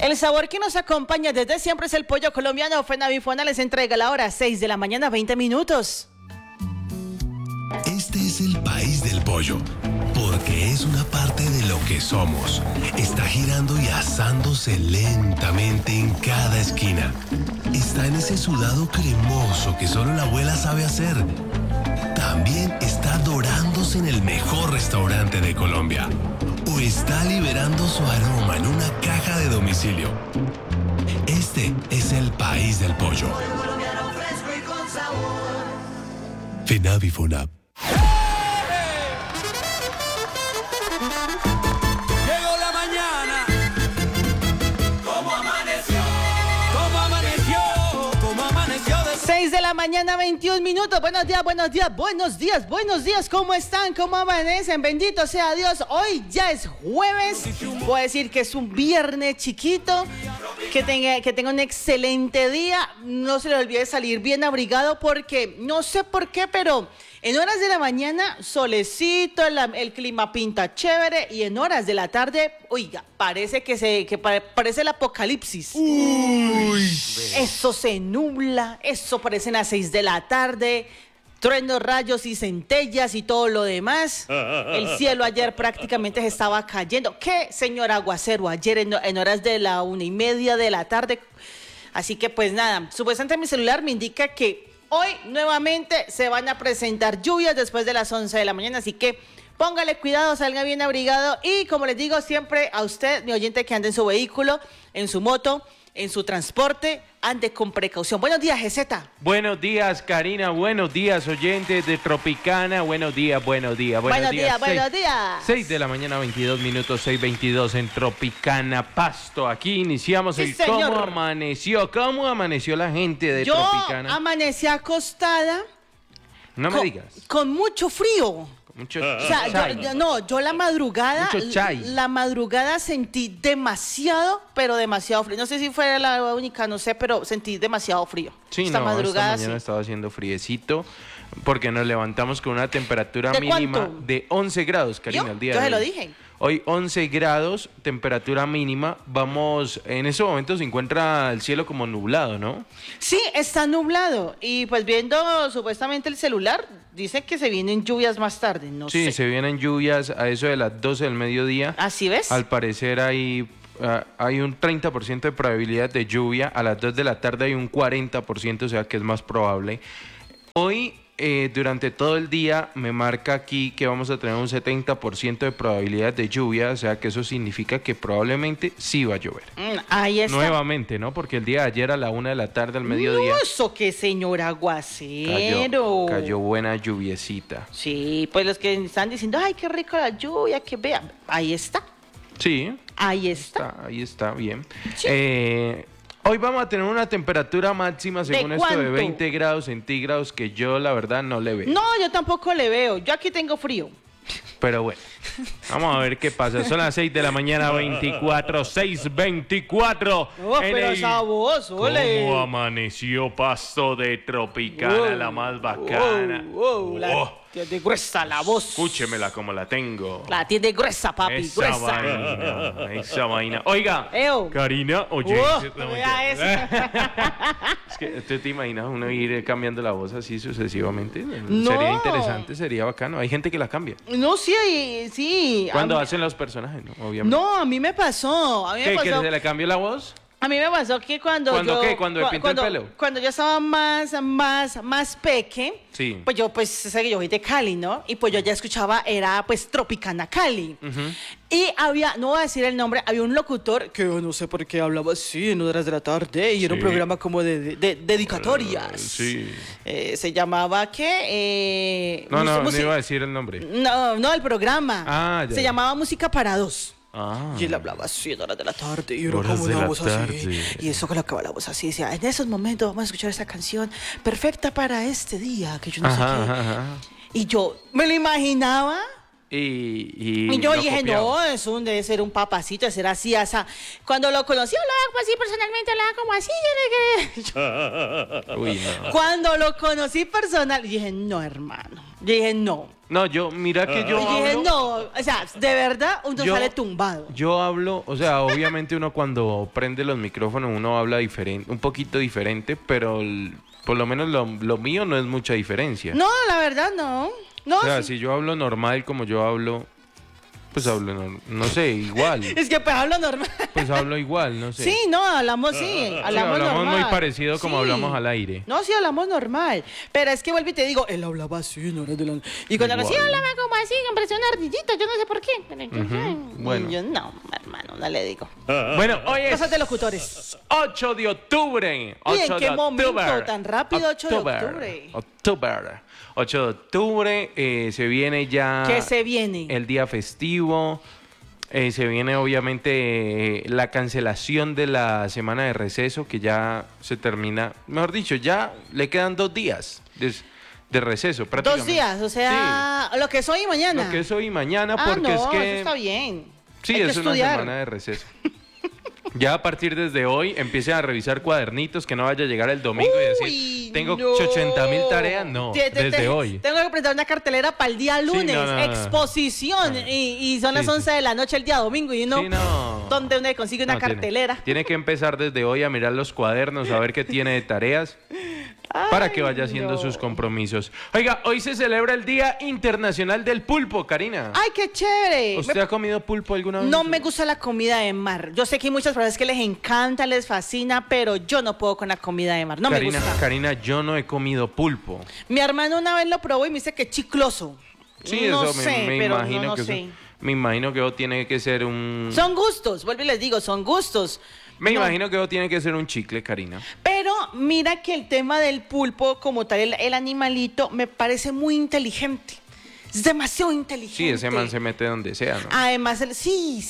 El sabor que nos acompaña desde siempre es el pollo colombiano. Fenavifona les entrega la hora 6 de la mañana, 20 minutos. Este es el país del pollo, porque es una parte de lo que somos. Está girando y asándose lentamente en cada esquina. Está en ese sudado cremoso que solo la abuela sabe hacer. También está dorándose en el mejor restaurante de Colombia. O está liberando su aroma en una caja de domicilio. Este es el país del pollo. Fenavifona. Llegó la mañana. ¿Cómo amaneció? ¿Cómo amaneció? ¿Cómo amaneció? 6 de la mañana, 21 minutos. Buenos días, buenos días, buenos días, buenos días. ¿Cómo están? ¿Cómo amanecen? Bendito sea Dios. Hoy ya es jueves. Voy a decir que es un viernes chiquito. Que tenga un excelente día. No se le olvide salir bien abrigado porque no sé por qué, pero en horas de la mañana, solecito, el clima pinta chévere y en horas de la tarde, oiga, parece parece el apocalipsis. Uy. Eso se nubla, eso parecen las 6 de la tarde, truenos, rayos y centellas y todo lo demás. El cielo ayer prácticamente se estaba cayendo. ¿Qué, señor aguacero? Ayer en horas de la 1:30 de la tarde. Así que pues nada, supuestamente mi celular me indica que hoy nuevamente se van a presentar lluvias después de las 11 de la mañana, así que póngale cuidado, salga bien abrigado y como les digo siempre a usted, mi oyente que anda en su vehículo, en su moto, en su transporte, ande con precaución. Buenos días, GZ. Buenos días, Karina. Buenos días, oyentes de Tropicana. Buenos días, buenos días. Buenos días. 6 de la mañana, 22 minutos, 6:22 en Tropicana, Pasto. Aquí iniciamos Sí, el señor. ¿Cómo amaneció la gente de Tropicana? Yo amanecí acostada. No me digas. Con mucho frío. Mucho O sea, chai. yo la madrugada, Mucho chai. la madrugada sentí demasiado, pero demasiado frío. No sé si fue la única, no sé, pero sentí demasiado frío. Sí, esta madrugada esta mañana sí. estaba haciendo friecito porque nos levantamos con una temperatura ¿De mínima cuánto? de 11 grados, Karina, el día Yo de se lo hoy. dije. Hoy 11 grados, temperatura mínima. Vamos, en ese momento se encuentra el cielo como nublado, ¿no? Sí, está nublado. Y pues viendo supuestamente el celular, dice que se vienen lluvias más tarde. No Sí, sé. se vienen lluvias a eso de las 12 del mediodía. ¿Así ves? Al parecer hay un 30% de probabilidad de lluvia. A las 2 de la tarde hay un 40%, o sea que es más probable. Hoy, durante todo el día, me marca aquí que vamos a tener un 70% de probabilidad de lluvia, o sea que eso significa que probablemente sí va a llover. Ahí está. Nuevamente, ¿no? Porque el día de ayer a la 1 de la tarde, al mediodía, No, eso que señor aguacero. cayó buena lluviecita. Sí, pues los que están diciendo, ay, qué rico la lluvia, que vean. Ahí está. Sí, Ahí está. ahí está, bien. Sí. Hoy vamos a tener una temperatura máxima, según esto, de cuánto? 20 grados centígrados, que yo la verdad no le veo. No, yo tampoco le veo. Yo aquí tengo frío. Pero bueno, vamos a ver qué pasa. Son las 6 de la mañana, 6:24. Oh, pero esa voz, ole. ¿Cómo amaneció Pasto de Tropicana, la más bacana? Tiene gruesa la voz. Escúchemela como la tengo. La tiene gruesa, papi, Esa gruesa. vaina, esa vaina. Oiga, Eo. Karina, oye. Vea eso. Es que ¿tú te imaginas uno ir cambiando la voz así sucesivamente? No. Sería interesante, sería bacano. Hay gente que la cambia. No, sí, sí. Cuando A mí- hacen los personajes, ¿no? Obviamente. No, a mí me pasó. A mí me ¿Qué? ¿Que pasó. se le cambió la voz? A mí me pasó que cuando ¿Cuándo yo... qué? ¿Cuando le pintó el pelo? Cuando yo estaba más peque, Sí. pues yo, sé que yo soy de Cali, ¿no? Y pues yo ya escuchaba, era pues Tropicana Cali. Y había, no voy a decir el nombre, había un locutor que yo no sé por qué hablaba así en horas de la tarde y era un Sí. programa como de dedicatorias. Sí. Se llamaba, ¿qué? No Música- iba a decir el nombre. No, el programa. Ah, ya. Se llamaba Música para Dos. Ah. Y él hablaba así en horas de la tarde y era Horas como de una la voz tarde. así. Y eso colocaba la voz así. Decía, en esos momentos vamos a escuchar esta canción perfecta para este día, que yo no sé qué. Ajá. Y yo me lo imaginaba. Y Y yo lo dije, copiaba. no, debe ser un papacito, debe ser así, asa. Cuando lo conocí, hablaba así personalmente, hablaba como así. Uy, no. Cuando lo conocí personal, dije, no, hermano. Dije, no. No, mira que yo Y dije, hablo... no, o sea, de verdad uno Yo- sale tumbado. Yo hablo, o sea, obviamente uno cuando prende los micrófonos uno habla diferente, un poquito diferente, pero por lo menos lo mío no es mucha diferencia. No, la verdad no. No, O sea, sí. si yo hablo normal como yo hablo, pues hablo, no sé, igual. Es que pues hablo normal. Pues hablo igual, no sé. Sí, no, hablamos, sí, Sí, hablamos normal. muy parecido como Sí. hablamos al aire. No, sí, hablamos normal. Pero es que vuelvo y te digo, él hablaba así en horas de la... Y cuando habla así, Igual. hablaba como así, me pareció una ardillita, yo no sé por qué. Bueno. Y yo, no, hermano, no le digo. Bueno, hoy es Cosas de locutores. 8 de octubre. 8 qué de momento octubre. tan rápido, 8 de octubre? 8 de octubre, se viene ya ¿Qué se viene? el día festivo. Se viene obviamente la cancelación de la semana de receso, que ya se termina. Mejor dicho, ya le quedan 2 días de receso, 2 prácticamente. días, o sea, lo que es hoy y Sí, mañana. lo que es hoy y mañana, Ah, porque no, es que... eso está bien. Sí, Hay que es una estudiar. semana de receso. Ya a partir desde hoy empiecen a revisar cuadernitos, que no vaya a llegar el domingo y Uy, decir, tengo no. 80.000 tareas. No, desde hoy. Tengo que preparar una cartelera para el día lunes, no, no. exposición, y son las Sí, 11 de la noche el día domingo, y uno, Sí, no. ¿dónde uno consigue una No, cartelera? Tiene que empezar desde hoy a mirar los cuadernos, a ver qué tiene de tareas, para que vaya haciendo no. sus compromisos. Oiga, hoy se celebra el Día Internacional del Pulpo, Karina. ¡Ay, qué chévere! ¿Usted ha comido pulpo alguna vez? No me gusta la comida de mar. Yo sé que hay muchas personas que les encanta, les fascina, pero yo no puedo con la comida de mar. No Karina, me gusta. Karina, yo no he comido pulpo. Mi hermano una vez lo probó y me dice que es chicloso. Sí, no eso sé, me pero imagino no que sé. me imagino que eso tiene que ser un... Son gustos, vuelvo y les digo, son gustos. Me No. imagino que eso tiene que ser un chicle, Karina. Pero mira que el tema del pulpo, como tal, el animalito, me parece muy inteligente. Es demasiado inteligente. Sí, ese man se mete donde sea, ¿no? Además, sí.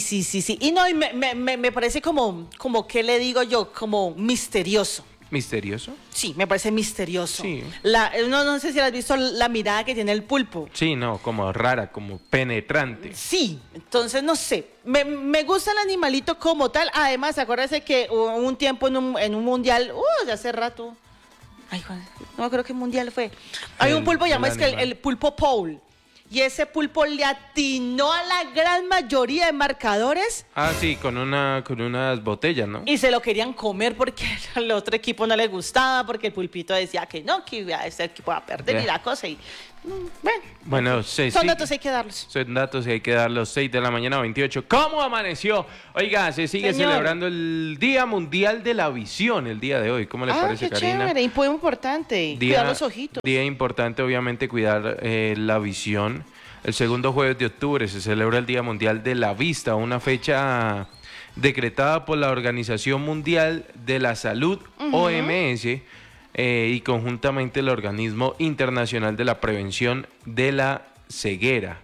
Y no, y me parece como, ¿qué le digo yo? Como misterioso. ¿Misterioso? Sí, me parece misterioso. Sí. No sé si has visto la mirada que tiene el pulpo. Sí, no, como rara, como penetrante. Sí, entonces no sé. Me gusta el animalito como tal. Además, acuérdese que hubo un tiempo en un mundial, de hace rato. Ay, Juan, no me acuerdo qué mundial fue. Hay un pulpo llamado el pulpo Paul. Y ese pulpo le atinó a la gran mayoría de marcadores Ah, sí, con unas botellas, ¿no? y se lo querían comer porque al otro equipo no le gustaba, porque el pulpito decía que no, que ese equipo va a perder y la cosa. Y bueno, Bueno, sí, son sí. datos, hay que darlos. Son datos y hay que dar los 6 de la mañana, 28. ¿Cómo amaneció? Oiga, se sigue Señor. celebrando el Día Mundial de la Visión el día de hoy. ¿Cómo le parece, qué Karina? chévere, y muy importante. Cuidar los ojitos. Día importante, obviamente, cuidar la visión. El segundo jueves de octubre se celebra el Día Mundial de la Vista, una fecha decretada por la Organización Mundial de la Salud, OMS, y conjuntamente el Organismo Internacional de la Prevención de la Ceguera.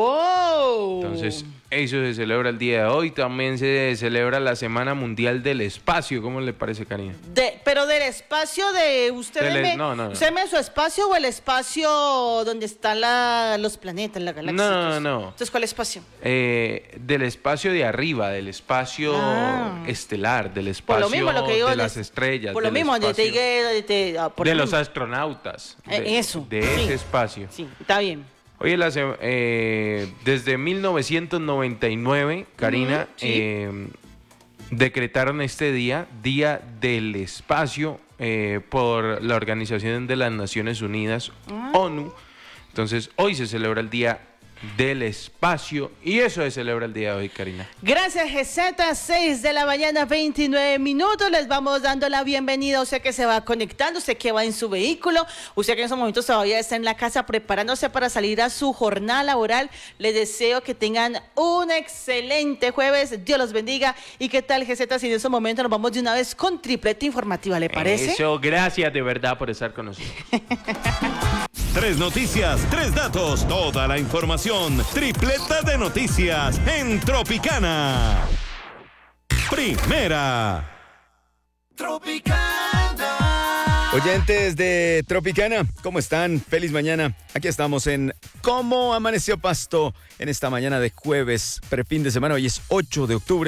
¡Oh! Entonces, eso se celebra el día de hoy. También se celebra la Semana Mundial del Espacio. ¿Cómo le parece, Karina? Pero del espacio de usted No. ¿usted me su espacio o el espacio donde están los planetas, la galaxia? No. Entonces, ¿cuál espacio? Del espacio de arriba, del espacio estelar, del Por espacio lo mismo lo que digo de las estrellas. Por lo del mismo, donde te espacio diga por de lo los mismo. astronautas. Eso, De sí. ese espacio. Sí, está bien. Oye, desde 1999, Karina, decretaron este día, Día del Espacio, por la Organización de las Naciones Unidas, ONU. Entonces, hoy se celebra el Día del Espacio y eso se celebra el día de hoy, Karina. Gracias, GZ, 6 de la mañana, 29 minutos. Les vamos dando la bienvenida a usted que se va conectando, usted que va en su vehículo, usted que en estos momentos todavía está en la casa preparándose para salir a su jornada laboral. Les deseo que tengan un excelente jueves. Dios los bendiga. ¿Y qué tal, GZ? Si en estos momentos nos vamos de una vez con tripleta informativa, ¿le parece? Eso, gracias de verdad por estar con nosotros. 3 noticias, 3 datos, toda la información. Tripleta de noticias en Tropicana. Primera. Oyentes de Tropicana, ¿cómo están? Feliz mañana. Aquí estamos en ¿Cómo amaneció Pasto? En esta mañana de jueves, prefin de semana. Hoy es 8 de octubre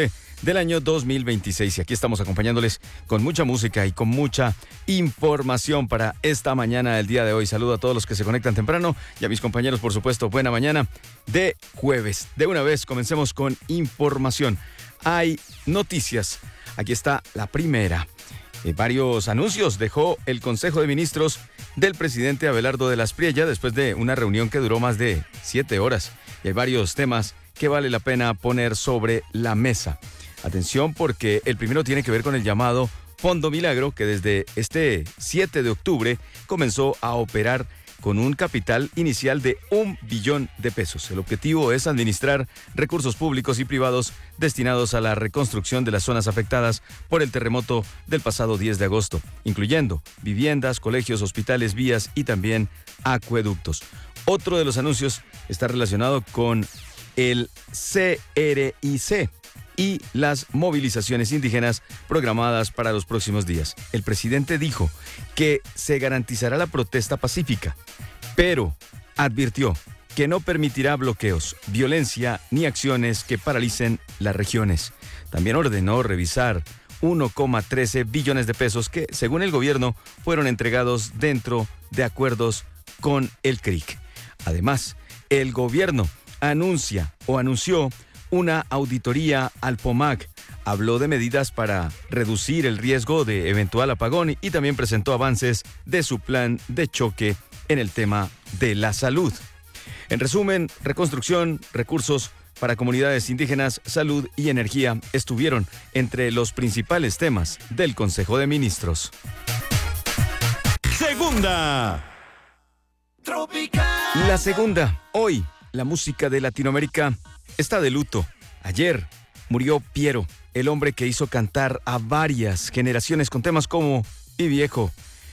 del año 2026. Y aquí estamos acompañándoles con mucha música y con mucha información para esta mañana del día de hoy. Saludo a todos los que se conectan temprano y a mis compañeros, por supuesto, buena mañana de jueves. De una vez, comencemos con información. Hay noticias. Aquí está la primera. Varios anuncios dejó el Consejo de Ministros del presidente Abelardo de la Espriella después de una reunión que duró más de 7 horas. Y hay varios temas que vale la pena poner sobre la mesa. Atención, porque el primero tiene que ver con el llamado Fondo Milagro, que desde este 7 de octubre comenzó a operar con un capital inicial de 1 billón de pesos. El objetivo es administrar recursos públicos y privados destinados a la reconstrucción de las zonas afectadas por el terremoto del pasado 10 de agosto, incluyendo viviendas, colegios, hospitales, vías y también acueductos. Otro de los anuncios está relacionado con el CRIC y las movilizaciones indígenas programadas para los próximos días. El presidente dijo que se garantizará la protesta pacífica, pero advirtió que no permitirá bloqueos, violencia ni acciones que paralicen las regiones. También ordenó revisar 1,13 billones de pesos que, según el gobierno, fueron entregados dentro de acuerdos con el CRIC. Además, el gobierno anunció una auditoría al POMAC. Habló de medidas para reducir el riesgo de eventual apagón y también presentó avances de su plan de choque en el tema de la salud. En resumen, reconstrucción, recursos para comunidades indígenas, salud y energía estuvieron entre los principales temas del Consejo de Ministros. Segunda. La segunda. Hoy, la música de Latinoamérica está de luto. Ayer murió Piero, el hombre que hizo cantar a varias generaciones con temas como Mi Viejo,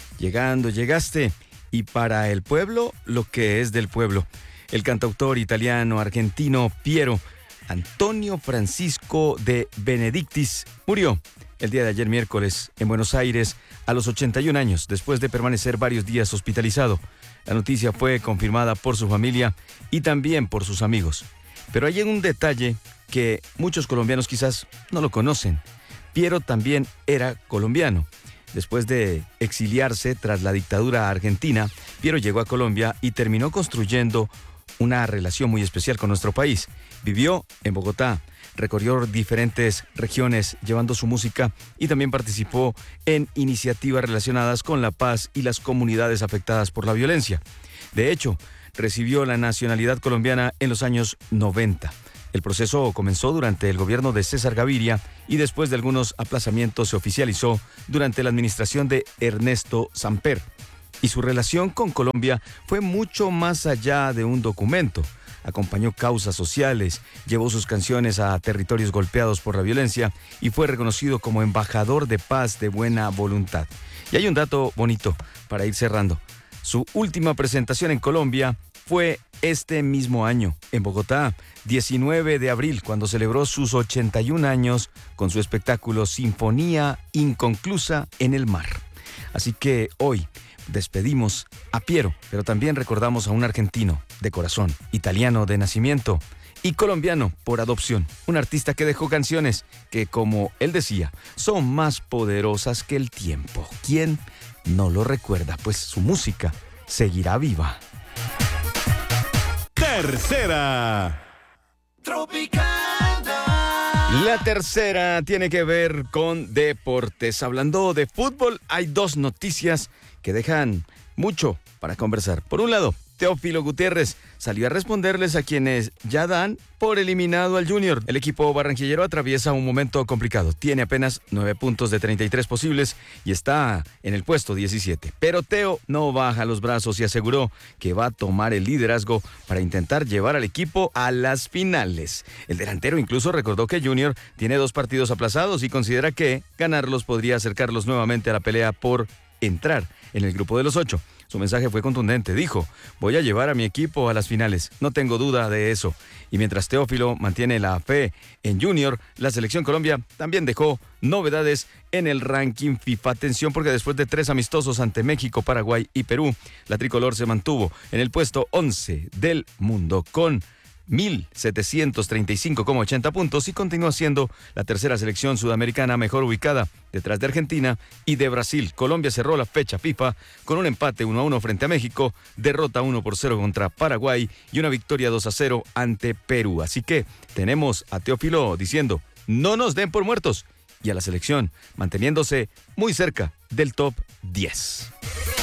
Llegaste y Para el Pueblo, lo que es del pueblo. El cantautor italiano-argentino Piero Antonio Francisco de Benedictis murió el día de ayer miércoles en Buenos Aires a los 81 años, después de permanecer varios días hospitalizado. La noticia fue confirmada por su familia y también por sus amigos. Pero hay un detalle que muchos colombianos quizás no lo conocen. Piero también era colombiano. Después de exiliarse tras la dictadura argentina, Piero llegó a Colombia y terminó construyendo una relación muy especial con nuestro país. Vivió en Bogotá, recorrió diferentes regiones llevando su música y también participó en iniciativas relacionadas con la paz y las comunidades afectadas por la violencia. De hecho, recibió la nacionalidad colombiana en los años 90. El proceso comenzó durante el gobierno de César Gaviria y después de algunos aplazamientos se oficializó durante la administración de Ernesto Samper. Y su relación con Colombia fue mucho más allá de un documento. Acompañó causas sociales, llevó sus canciones a territorios golpeados por la violencia y fue reconocido como embajador de paz de buena voluntad. Y hay un dato bonito para ir cerrando. Su última presentación en Colombia fue este mismo año, en Bogotá, 19 de abril, cuando celebró sus 81 años con su espectáculo Sinfonía Inconclusa en el Mar. Así que hoy despedimos a Piero, pero también recordamos a un argentino de corazón, italiano de nacimiento y colombiano por adopción. Un artista que dejó canciones que, como él decía, son más poderosas que el tiempo. ¿Quién no lo recuerda? Pues su música seguirá viva. Tercera. La tercera tiene que ver con deportes. Hablando de fútbol, hay dos noticias que dejan mucho para conversar. Por un lado, Teófilo Gutiérrez salió a responderles a quienes ya dan por eliminado al Junior. El equipo barranquillero atraviesa un momento complicado. Tiene apenas 9 puntos de 33 posibles y está en el puesto 17. Pero Teo no baja los brazos y aseguró que va a tomar el liderazgo para intentar llevar al equipo a las finales. El delantero incluso recordó que Junior tiene 2 partidos aplazados y considera que ganarlos podría acercarlos nuevamente a la pelea por entrar en el grupo de los 8. Su mensaje fue contundente. Dijo: voy a llevar a mi equipo a las finales, no tengo duda de eso. Y mientras Teófilo mantiene la fe en Junior, la Selección Colombia también dejó novedades en el ranking FIFA. Atención, porque después de 3 amistosos ante México, Paraguay y Perú, la tricolor se mantuvo en el puesto 11 del mundo con 1.735,80 puntos y continúa siendo la tercera selección sudamericana mejor ubicada, detrás de Argentina y de Brasil. Colombia cerró la fecha FIFA con un empate 1-1 frente a México, derrota 1-0 contra Paraguay y una victoria 2-0 ante Perú. Así que tenemos a Teófilo diciendo, no nos den por muertos, y a la selección manteniéndose muy cerca del top 10.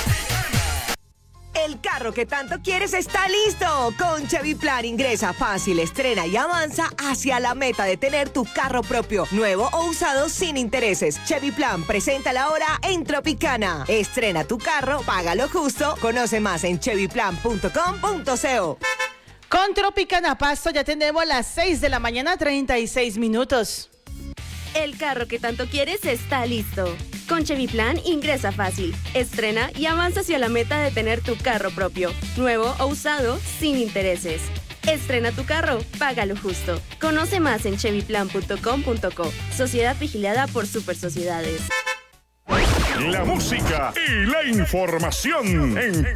El carro que tanto quieres está listo. Con Chevy Plan ingresa fácil, estrena y avanza hacia la meta de tener tu carro propio, nuevo o usado sin intereses. Chevy Plan presenta la hora en Tropicana. Estrena tu carro, págalo justo. Conoce más en chevyplan.com.co. Con Tropicana Pasto ya tenemos las 6 de la mañana, 36 minutos. El carro que tanto quieres está listo. Con Chevy Plan ingresa fácil, estrena y avanza hacia la meta de tener tu carro propio, nuevo o usado, sin intereses. Estrena tu carro, págalo justo. Conoce más en chevyplan.com.co. Sociedad vigilada por Super Sociedades. La música y la información en